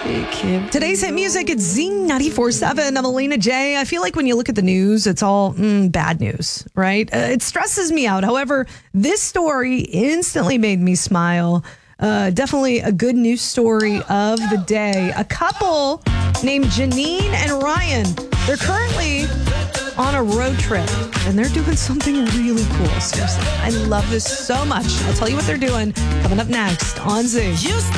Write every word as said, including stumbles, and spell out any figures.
Today's hit music, it's Z ninety-four point seven. I'm Alina J. I feel like when you look at the news, it's all mm, bad news, right? Uh, it stresses me out. However, this story instantly made me smile. Uh, definitely a good news story of the day. A couple named Janine and Ryan, they're currently on a road trip, and they're doing something really cool. Seriously, I love this so much. I'll tell you what they're doing coming up next on Z.